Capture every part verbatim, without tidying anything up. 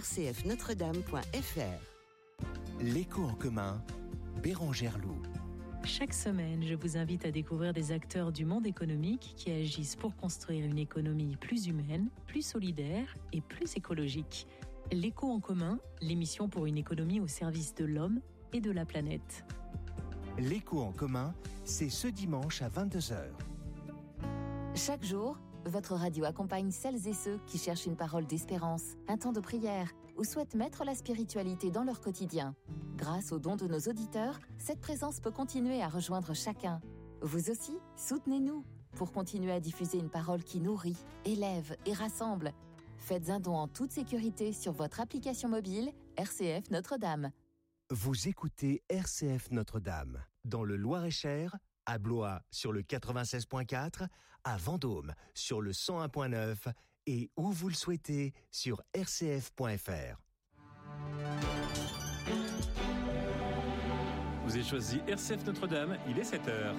r c f notre dame point f r. L'écho en commun, Bérangère Loup. Chaque semaine, je vous invite à découvrir des acteurs du monde économique qui agissent pour construire une économie plus humaine, plus solidaire et plus écologique. L'écho en commun, l'émission pour une économie au service de l'homme et de la planète. L'écho en commun, c'est ce dimanche à vingt-deux heures. Chaque jour, votre radio accompagne celles et ceux qui cherchent une parole d'espérance, un temps de prière ou souhaitent mettre la spiritualité dans leur quotidien. Grâce aux dons de nos auditeurs, cette présence peut continuer à rejoindre chacun. Vous aussi, soutenez-nous pour continuer à diffuser une parole qui nourrit, élève et rassemble. Faites un don en toute sécurité sur votre application mobile R C F Notre-Dame. Vous écoutez R C F Notre-Dame, dans le Loir-et-Cher, à Blois sur le quatre-vingt-seize point quatre, à Vendôme sur le cent un point neuf et où vous le souhaitez sur r c f point f r. Vous avez choisi R C F Notre-Dame, il est sept heures.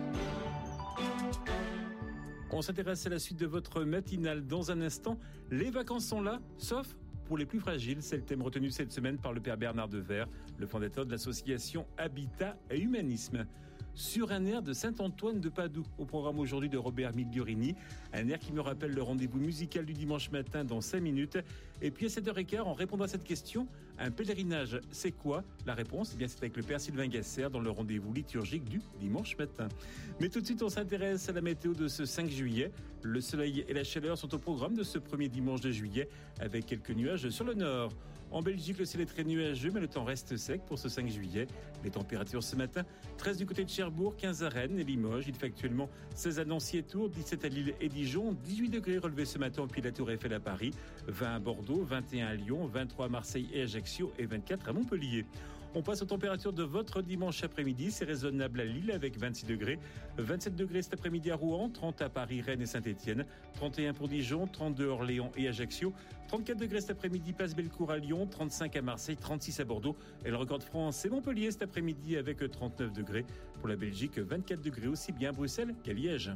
On s'intéresse à la suite de votre matinale dans un instant. Les vacances sont là, sauf pour les plus fragiles. C'est le thème retenu cette semaine par le père Bernard Devers, le fondateur de l'association Habitat et Humanisme. Sur un air de Saint-Antoine de Padoue, au programme aujourd'hui de Robert Migliorini, un air qui me rappelle le rendez-vous musical du dimanche matin dans cinq minutes. Et puis à sept heures quinze, on répondra à cette question, un pèlerinage, c'est quoi? La réponse, eh bien, c'est avec le père Sylvain Gasser dans le rendez-vous liturgique du dimanche matin. Mais tout de suite, on s'intéresse à la météo de ce cinq juillet. Le soleil et la chaleur sont au programme de ce premier dimanche de juillet, avec quelques nuages sur le nord. En Belgique, le ciel est très nuageux, mais le temps reste sec pour ce cinq juillet. Les températures ce matin, treize du côté de Cherbourg, quinze à Rennes et Limoges. Il fait actuellement seize à Nancy et Tours, dix-sept à Lille et Dijon, dix-huit degrés relevés ce matin au pied de la Tour Eiffel à Paris, vingt à Bordeaux, vingt et un à Lyon, vingt-trois à Marseille et Ajaccio et vingt-quatre à Montpellier. On passe aux températures de votre dimanche après-midi. C'est raisonnable à Lille avec vingt-six degrés, vingt-sept degrés cet après-midi à Rouen, trente à Paris, Rennes et Saint-Étienne, trente et un pour Dijon, trente-deux à Orléans et Ajaccio, trente-quatre degrés cet après-midi, place Bellecour à Lyon, trente-cinq à Marseille, trente-six à Bordeaux. Et le record de France, c'est Montpellier cet après-midi avec trente-neuf degrés. Pour la Belgique, vingt-quatre degrés aussi bien à Bruxelles qu'à Liège.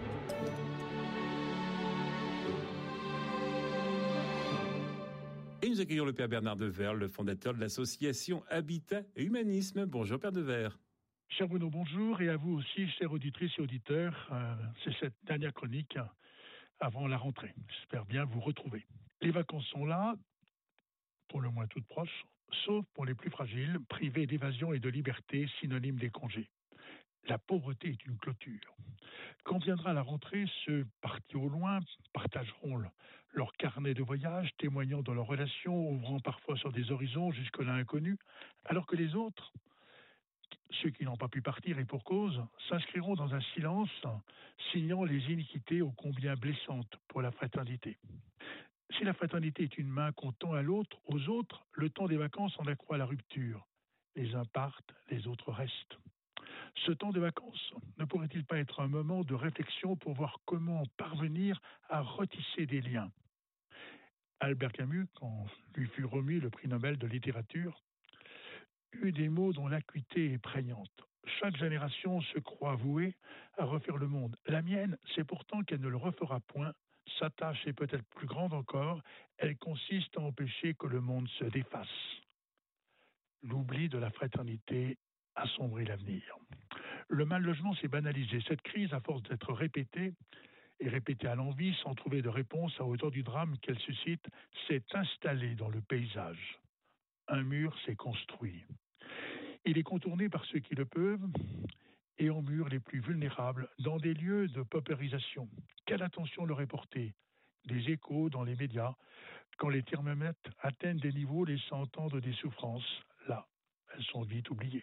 Et nous accueillons le père Bernard Devers, le fondateur de l'association Habitat et Humanisme. Bonjour père Devers. Cher Bruno, bonjour, et à vous aussi, chères auditrices et auditeurs. Euh, c'est cette dernière chronique avant la rentrée. J'espère bien vous retrouver. Les vacances sont là, pour le moins toutes proches, sauf pour les plus fragiles, privés d'évasion et de liberté, synonyme des congés. La pauvreté est une clôture. Quand viendra la rentrée, ceux partis au loin partageront leur carnet de voyage, témoignant de leurs relations, ouvrant parfois sur des horizons jusque-là inconnus, alors que les autres, ceux qui n'ont pas pu partir et pour cause, s'inscriront dans un silence, signant les iniquités ô combien blessantes pour la fraternité. Si la fraternité est une main qu'on tend à l'autre, aux autres, le temps des vacances en accroît la rupture. Les uns partent, les autres restent. Ce temps de vacances ne pourrait-il pas être un moment de réflexion pour voir comment parvenir à retisser des liens? Albert Camus, quand lui fut remis le prix Nobel de littérature, eut des mots dont l'acuité est prégnante. Chaque génération se croit vouée à refaire le monde. La mienne, c'est pourtant qu'elle ne le refera point. Sa tâche est peut-être plus grande encore. Elle consiste à empêcher que le monde se défasse. L'oubli de la fraternité assombrit l'avenir. Le mal-logement s'est banalisé. Cette crise, à force d'être répétée, et répétée à l'envi, sans trouver de réponse à hauteur du drame qu'elle suscite, s'est installée dans le paysage. Un mur s'est construit. Il est contourné par ceux qui le peuvent et emmure les plus vulnérables dans des lieux de paupérisation. Quelle attention leur est portée? Des échos dans les médias, quand les thermomètres atteignent des niveaux laissant entendre des souffrances. Là, elles sont vite oubliées.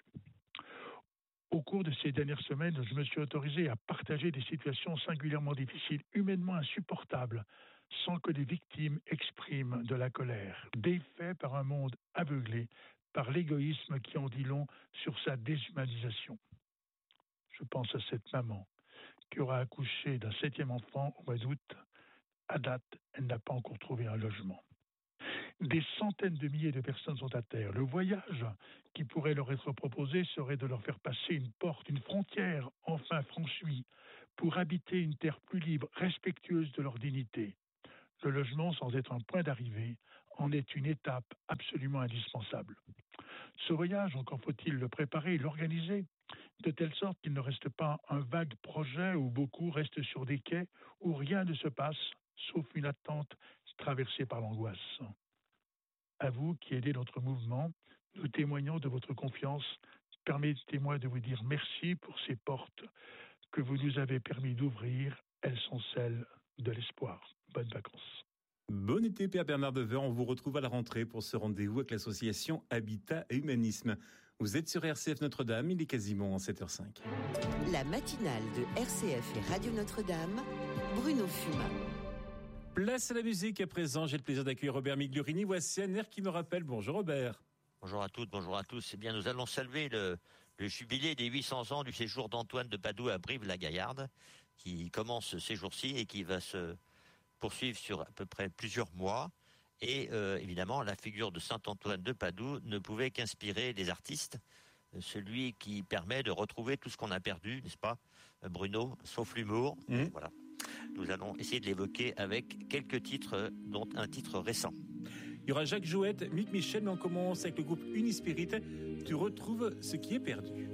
Au cours de ces dernières semaines, je me suis autorisé à partager des situations singulièrement difficiles, humainement insupportables, sans que les victimes expriment de la colère, défaits par un monde aveuglé, par l'égoïsme qui en dit long sur sa déshumanisation. Je pense à cette maman qui aura accouché d'un septième enfant au mois d'août. À date, elle n'a pas encore trouvé un logement. Des centaines de milliers de personnes sont à terre. Le voyage qui pourrait leur être proposé serait de leur faire passer une porte, une frontière enfin franchie, pour habiter une terre plus libre, respectueuse de leur dignité. Le logement, sans être un point d'arrivée, en est une étape absolument indispensable. Ce voyage, encore faut-il le préparer et l'organiser, de telle sorte qu'il ne reste pas un vague projet où beaucoup restent sur des quais où rien ne se passe, sauf une attente traversée par l'angoisse. À vous qui aidez notre mouvement, nous témoignons de votre confiance. Permettez-moi de vous dire merci pour ces portes que vous nous avez permis d'ouvrir. Elles sont celles de l'espoir. Bonnes vacances. Bon été, Père Bernard Devers. On vous retrouve à la rentrée pour ce rendez-vous avec l'association Habitat et Humanisme. Vous êtes sur R C F Notre-Dame, il est quasiment sept heures cinq. La matinale de R C F et Radio Notre-Dame, Bruno Fumat. Place à la musique à présent. J'ai le plaisir d'accueillir Robert Migliorini. Voici un air qui nous rappelle. Bonjour Robert. Bonjour à toutes, bonjour à tous. Eh bien, nous allons saluer le, le jubilé des huit cents ans du séjour d'Antoine de Padoue à Brive-la-Gaillarde, qui commence ces jours-ci et qui va se poursuivre sur à peu près plusieurs mois. Et euh, évidemment, la figure de saint Antoine de Padoue ne pouvait qu'inspirer les artistes, celui qui permet de retrouver tout ce qu'on a perdu, n'est-ce pas, Bruno, sauf l'humour. Mmh. Voilà. Nous allons essayer de l'évoquer avec quelques titres, dont un titre récent. Il y aura Jacques Jouette, Mick Michel, mais on commence avec le groupe Unispirit. Tu retrouves ce qui est perdu.